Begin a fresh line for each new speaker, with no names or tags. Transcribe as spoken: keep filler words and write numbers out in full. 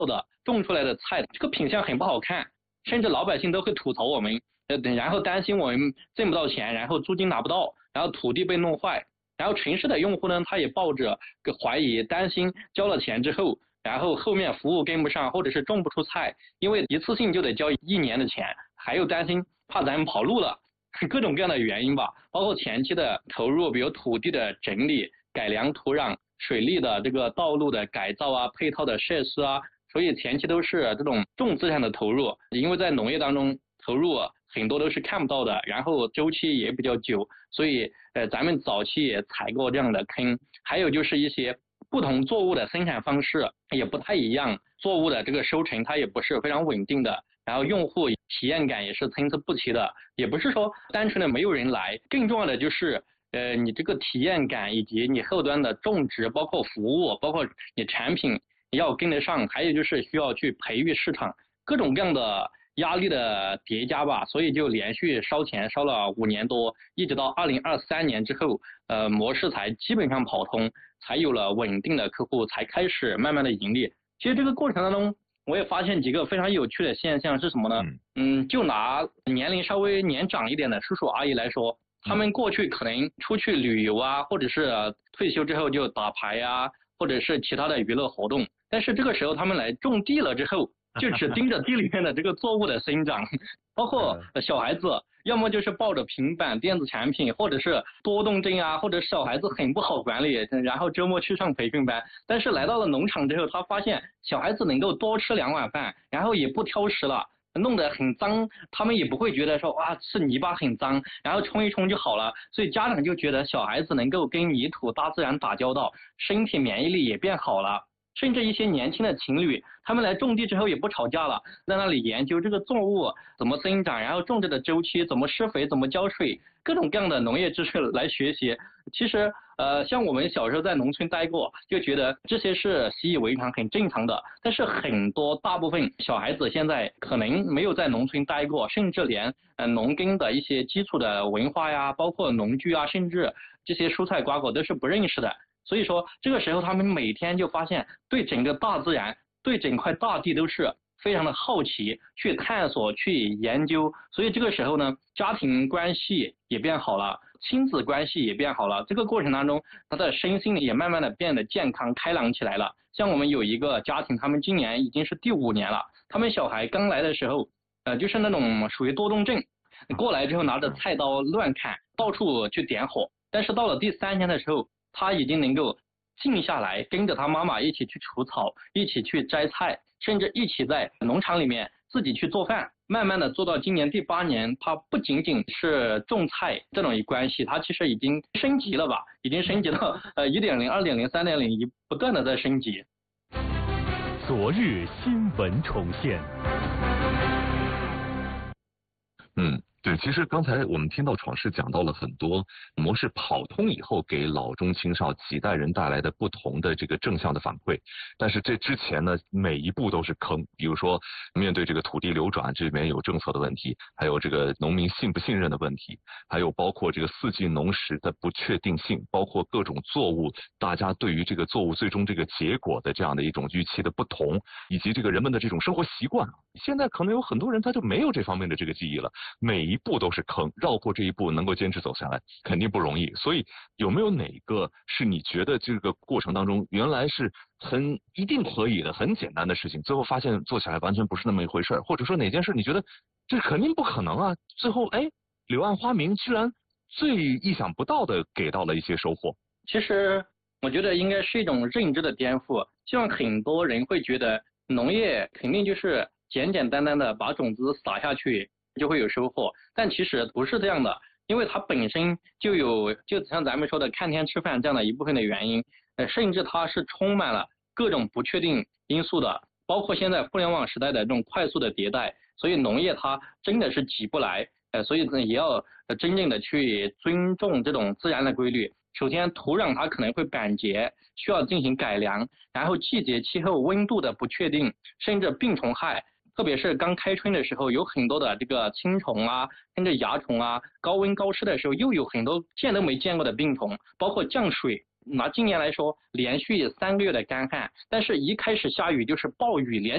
的种出来的菜，这个品相很不好看，甚至老百姓都会吐槽我们，呃，然后担心我们挣不到钱，然后租金拿不到，然后土地被弄坏，然后城市的用户呢，他也抱着个怀疑，担心交了钱之后，然后后面服务跟不上，或者是种不出菜，因为一次性就得交一年的钱，还有担心怕咱们跑路了，各种各样的原因吧，包括前期的投入，比如土地的整理、改良土壤、水利的这个道路的改造啊、配套的设施啊，所以前期都是这种重资产的投入，因为在农业当中投入很多都是看不到的，然后周期也比较久，所以呃咱们早期也踩过这样的坑。还有就是一些不同作物的生产方式也不太一样，作物的这个收成它也不是非常稳定的，然后用户体验感也是参差不齐的，也不是说单纯的没有人来，更重要的就是呃你这个体验感以及你后端的种植，包括服务，包括你产品要跟得上，还有就是需要去培育市场，各种各样的压力的叠加吧，所以就连续烧钱烧了五年多，一直到二零二三年之后，呃，模式才基本上跑通，才有了稳定的客户，才开始慢慢的盈利。其实这个过程当中，我也发现几个非常有趣的现象是什么呢？嗯，就拿年龄稍微年长一点的叔叔阿姨来说，他们过去可能出去旅游啊，或者是退休之后就打牌啊，或者是其他的娱乐活动，但是这个时候他们来种地了之后，就只盯着地里面的这个作物的生长，包括小孩子，要么就是抱着平板电子产品，或者是多动症啊，或者小孩子很不好管理，然后周末去上培训班。但是来到了农场之后，他发现小孩子能够多吃两碗饭，然后也不挑食了，弄得很脏，他们也不会觉得说哇是泥巴很脏，然后冲一冲就好了。所以家长就觉得小孩子能够跟泥土、大自然打交道，身体免疫力也变好了。甚至一些年轻的情侣，他们来种地之后也不吵架了，在那里研究这个作物怎么生长，然后种植的周期，怎么施肥，怎么浇水，各种各样的农业知识来学习。其实呃，像我们小时候在农村待过，就觉得这些是习以为常，很正常的。但是很多大部分小孩子现在可能没有在农村待过，甚至连呃农耕的一些基础的文化呀，包括农具啊，甚至这些蔬菜瓜果都是不认识的。所以说这个时候他们每天就发现对整个大自然，对整块大地都是非常的好奇，去探索，去研究。所以这个时候呢，家庭关系也变好了，亲子关系也变好了，这个过程当中他的身心也慢慢的变得健康开朗起来了。像我们有一个家庭，他们今年已经是第五年了，他们小孩刚来的时候呃就是那种属于多动症，过来之后拿着菜刀乱砍，到处去点火，但是到了第三天的时候，他已经能够静下来，跟着他妈妈一起去除草，一起去摘菜，甚至一起在农场里面自己去做饭。慢慢的做到今年第八年，他不仅仅是种菜这种一关系，他其实已经升级了吧，已经升级到呃一点零、二点零、三点零，一不断的在升级。
昨日新闻重现。
嗯。对，其实刚才我们听到闯世讲到了很多模式跑通以后给老中青少几代人带来的不同的这个正向的反馈，但是这之前呢，每一步都是坑。比如说面对这个土地流转，这里面有政策的问题，还有这个农民信不信任的问题，还有包括这个四季农时的不确定性，包括各种作物大家对于这个作物最终这个结果的这样的一种预期的不同，以及这个人们的这种生活习惯。现在可能有很多人他就没有这方面的这个记忆了，每一步都是坑，绕过这一步能够坚持走下来肯定不容易。所以有没有哪个是你觉得这个过程当中原来是很一定可以的很简单的事情，最后发现做起来完全不是那么一回事，或者说哪件事你觉得这肯定不可能啊，最后哎柳暗花明居然最意想不到的给到了一些收获？
其实我觉得应该是一种认知的颠覆，像很多人会觉得农业肯定就是简简单单的把种子撒下去就会有收获，但其实不是这样的，因为它本身就有就像咱们说的看天吃饭这样的一部分的原因，呃，甚至它是充满了各种不确定因素的，包括现在互联网时代的这种快速的迭代，所以农业它真的是挤不来，呃，所以呢也要真正的去尊重这种自然的规律。首先土壤它可能会板结，需要进行改良，然后季节气候温度的不确定，甚至病虫害，特别是刚开春的时候有很多的这个青虫啊，甚至蚜虫啊，高温高湿的时候又有很多见都没见过的病虫，包括降水。拿今年来说，连续三个月的干旱，但是一开始下雨就是暴雨，连